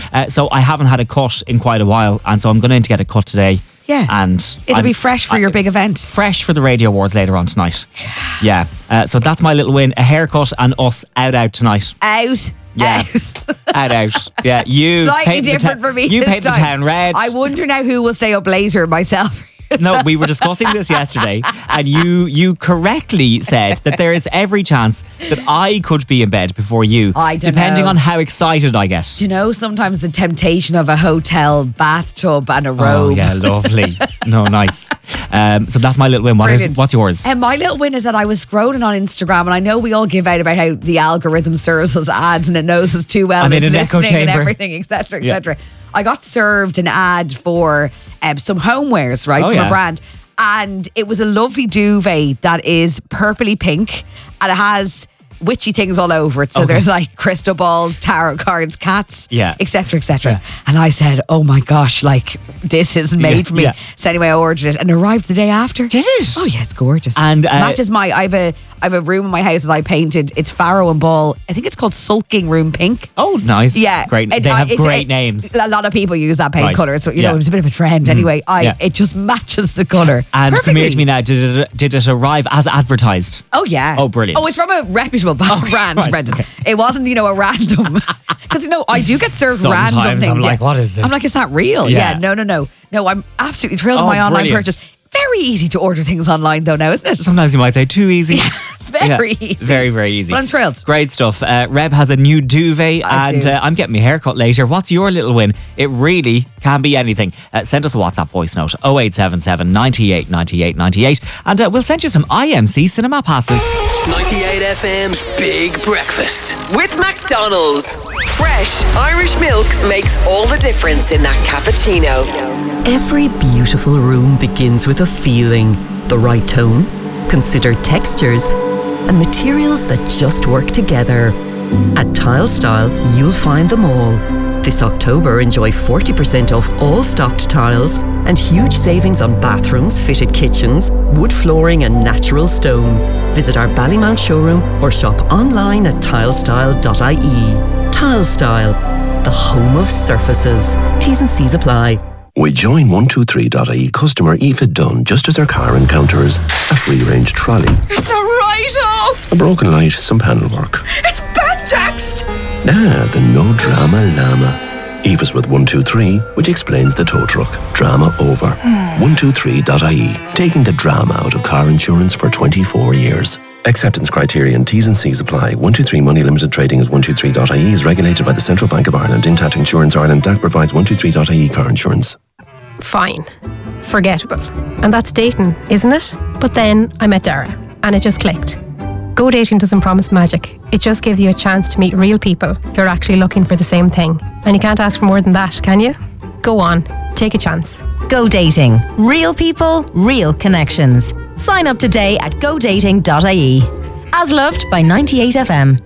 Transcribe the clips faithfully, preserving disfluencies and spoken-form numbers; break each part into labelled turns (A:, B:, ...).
A: Uh, so I haven't had a cut in quite a while, and so I'm going in to get a cut today.
B: Yeah.
A: And
B: it'll
A: I'm,
B: be fresh for
A: I,
B: your big event.
A: Fresh for the Radio Awards later on tonight.
B: Yes.
A: Yeah. Uh, so that's my little win. A haircut and us out out tonight.
B: Out.
A: Yeah. out out. Yeah. You
B: Slightly
A: painted
B: different
A: the ta-
B: for me.
A: You
B: this
A: painted the
B: time.
A: town red.
B: I wonder now who will stay up later, myself.
A: No, we were discussing this yesterday, and you you correctly said that there is every chance that I could be in bed before you,
B: I don't
A: depending
B: know.
A: on how excited I get.
B: Do you know, sometimes the temptation of a hotel bathtub and a robe.
A: Oh, yeah, lovely. No, nice. Um, so that's my little win. What is,
B: Brilliant.
A: what's yours?
B: And my little win is that I was scrolling on Instagram, and I know we all give out about how the algorithm serves us ads and it knows us too well
A: I'm
B: and
A: in
B: it's
A: an echo
B: listening and
A: chamber.
B: everything, et cetera, et
A: Yeah.
B: cetera. I got served an ad for um, some homewares, right,
A: Oh,
B: from
A: yeah.
B: a brand. And it was a lovely duvet that is purpley pink, and it has witchy things all over it. So
A: Okay.
B: there's like crystal balls, tarot cards, cats,
A: Yeah.
B: et cetera, et cetera.
A: Yeah.
B: And I said, oh my gosh, like this is made
A: Yeah,
B: for me.
A: yeah.
B: So anyway, I ordered it and it arrived the day after.
A: Did it?
B: Oh yeah, it's gorgeous.
A: And, uh,
B: matches my. I have a. I have a room in my house that I painted. It's Farrow and Ball. I think it's called Sulking Room Pink.
A: Oh, nice.
B: Yeah,
A: Great.
B: It-
A: They
B: I-
A: have
B: it's-
A: great
B: it-
A: names.
B: A lot of people use that paint
A: Right.
B: color. So you
A: Yeah.
B: know, it's a bit of a trend. Anyway, I
A: Yeah.
B: it just matches the color.
A: And come
B: perfectly.
A: here to me now. Did it, did it arrive as advertised?
B: Oh yeah.
A: Oh, brilliant.
B: Oh, it's from a reputable brand,
A: right,
B: Brendan.
A: okay.
B: It wasn't, you know, a random. Because you know, I do get served
A: Sometimes
B: random things.
A: I'm like,
B: yeah.
A: what is this?
B: I'm like, is that real?
A: Yeah.
B: Yeah. No, no, no, no. I'm absolutely thrilled
A: Oh,
B: with my online
A: brilliant.
B: purchase. Very easy to order things online, though. Now, isn't it?
A: Sometimes you might say too easy.
B: Very
A: Yeah.
B: easy.
A: Very, very easy.
B: But I'm thrilled.
A: Great stuff. Uh, Reb has a new duvet,
B: I
A: and
B: do.
A: uh, I'm getting my haircut later. What's your little win? It really can be anything. Uh, send us a WhatsApp voice note oh eight seven seven, nine eight, nine eight, nine eight, and uh, we'll send you some I M C cinema passes.
C: ninety-eight F M's Big Breakfast with McDonald's. Fresh Irish milk makes all the difference in that cappuccino.
D: Every beautiful room begins with a feeling, the right tone, considered textures, and materials that just work together. At Tile Style, you'll find them all. This October, enjoy forty percent off all stocked tiles and huge savings on bathrooms, fitted kitchens, wood flooring and natural stone. Visit our Ballymount showroom or shop online at tilestyle dot I E. Tile Style, the home of surfaces. T's and C's apply.
E: We join one two three dot I E customer Aoife Dunn just as her car encounters a free-range trolley,
F: It's a write-off!
E: a broken light, some panel work.
F: It's banjaxed!
E: Ah, the no drama llama. Aoife's with one two three, which explains the tow truck. Drama over. one two three dot I E, taking the drama out of car insurance for twenty-four years. Acceptance criteria and T's and C's apply. one two three Money Limited Trading as one two three dot I E is regulated by the Central Bank of Ireland. Intact Insurance Ireland D A C provides one two three dot I E car insurance.
G: Fine. Forgettable. And that's dating, isn't it? But then I met Dara, and it just clicked. Go dating doesn't promise magic. It just gives you a chance to meet real people who are actually looking for the same thing. And you can't ask for more than that, can you? Go on, take a chance.
H: Go dating. Real people, real connections. Sign up today at go dating dot I E. As loved by ninety-eight F M.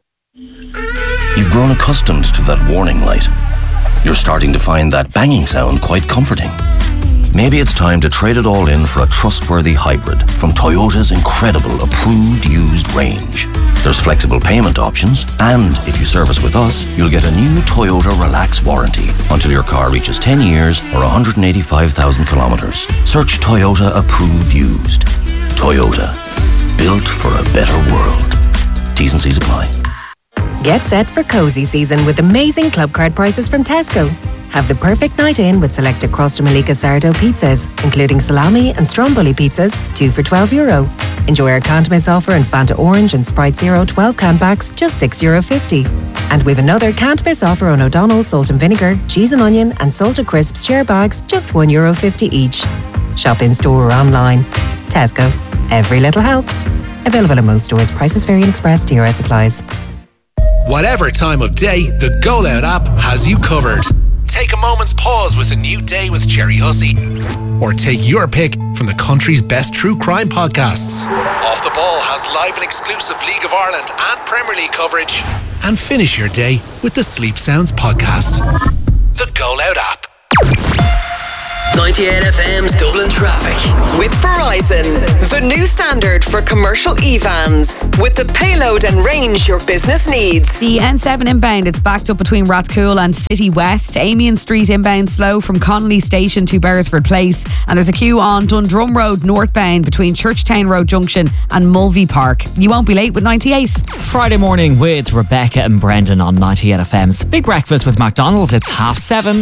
I: You've grown accustomed to that warning light. You're starting to find that banging sound quite comforting. Maybe it's time to trade it all in for a trustworthy hybrid from Toyota's incredible approved used range. There's flexible payment options, and if you service with us, you'll get a new Toyota Relax warranty until your car reaches ten years or one hundred eighty-five thousand kilometres. Search Toyota approved used. Toyota, built for a better world. T's and C's apply.
J: Get set for cozy season with amazing club card prices from Tesco. Have the perfect night in with selected Crosta Malika sourdough pizzas, including salami and stromboli pizzas, two for twelve euro. Enjoy our can't miss offer in Fanta Orange and Sprite Zero twelve can packs, just six euro fifty. And we've another can't miss offer on O'Donnell salt and vinegar, cheese and onion and salted crisps share bags, just one euro fifty each. Shop in store or online. Tesco. Every little helps. Available in most stores. Prices vary and express. D R S applies.
K: Whatever time of day, the Go Loud app has you covered. Take a moment's pause with a new day with Jerry Hussey. Or take your pick from the country's best true crime podcasts. Off the Ball has live and exclusive League of Ireland and Premier League coverage. And finish your day with the Sleep Sounds podcast. The Go Loud app.
C: ninety-eight F M's Dublin traffic. With Verizon, the new standard for commercial e-vans. With the payload and range your business needs.
B: The N seven inbound, it's backed up between Rathcoole and City West. Amiens Street inbound slow from Connolly Station to Beresford Place. And there's a queue on Dundrum Road northbound between Churchtown Road Junction and Mulvey Park. You won't be late with ninety-eight.
A: Friday morning with Rebecca and Brendan on ninety-eight F M's Big Breakfast with McDonald's. It's half seven.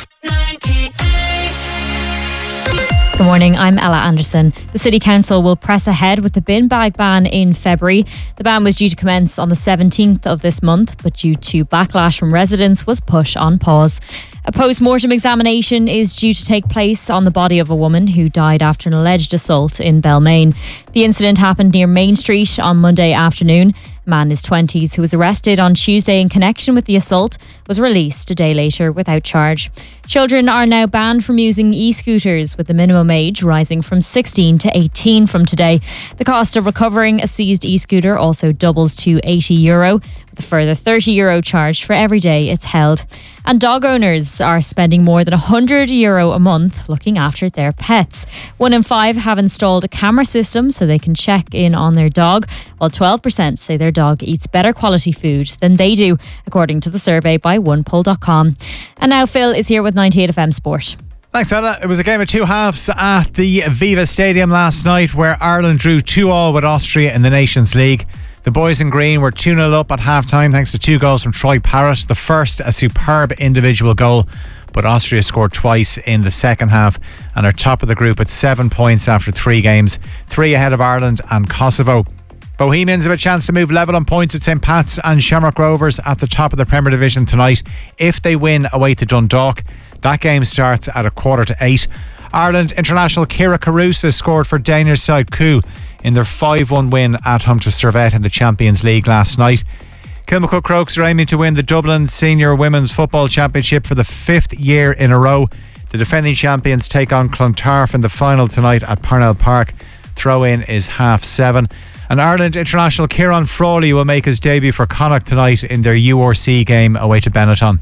L: Good morning, I'm Ella Anderson. The City Council will press ahead with the bin bag ban in February. The ban was due to commence on the seventeenth of this month, but due to backlash from residents was put on pause. A post-mortem examination is due to take place on the body of a woman who died after an alleged assault in Balmain. The incident happened near Main Street on Monday afternoon. A man in his twenties who was arrested on Tuesday in connection with the assault was released a day later without charge. Children are now banned from using e-scooters, with the minimum age rising from sixteen to eighteen from today. The cost of recovering a seized e-scooter also doubles to eighty euro, with a further thirty euro charge for every day it's held. And dog owners are spending more than one hundred euro a month looking after their pets. One in five have installed a camera system so they can check in on their dog, while twelve percent say their dog eats better quality food than they do, according to the survey by one poll dot com. And now Phil is here with ninety-eight F M Sport.
M: Thanks, Ella. It was a game of two halves at the Viva Stadium last night, where Ireland drew two all with Austria in the Nations League. The boys in green were two nil up at half-time thanks to two goals from Troy Parrott. The first, a superb individual goal, but Austria scored twice in the second half and are top of the group at seven points after three games, three ahead of Ireland and Kosovo. Bohemians have a chance to move level on points at St Pat's and Shamrock Rovers at the top of the Premier Division tonight if they win away to Dundalk. That game starts at a quarter to eight. Ireland international Kira Carusa scored for Danish side Coup in their five one win at home to Servette in the Champions League last night. Kilmacud Crokes are aiming to win the Dublin Senior Women's Football Championship for the fifth year in a row. The defending champions take on Clontarf in the final tonight at Parnell Park. Throw-in is half seven. And Ireland international Kieran Frawley will make his debut for Connacht tonight in their U R C game away to Benetton.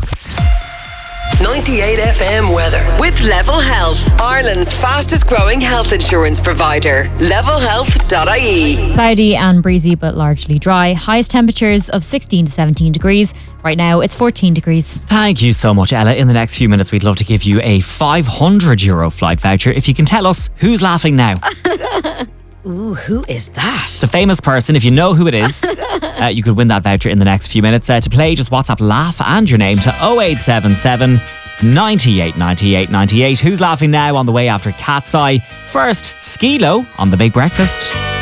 C: ninety-eight F M weather with Level Health, Ireland's fastest growing health insurance provider. level health dot I E.
L: Cloudy and breezy but largely dry. Highest temperatures of sixteen to seventeen degrees. Right now it's fourteen degrees.
A: Thank you so much, Ella. In the next few minutes we'd love to give you a five hundred euro flight voucher if you can tell us who's laughing now.
B: Ooh, who is that?
A: The famous person. If you know who it is, uh, you could win that voucher in the next few minutes. Uh, to play, just WhatsApp laugh and your name to oh eight seven seven, ninety-eight, ninety-eight, ninety-eight. Who's laughing now on the way after Cat's Eye? First, Skilo on The Big Breakfast.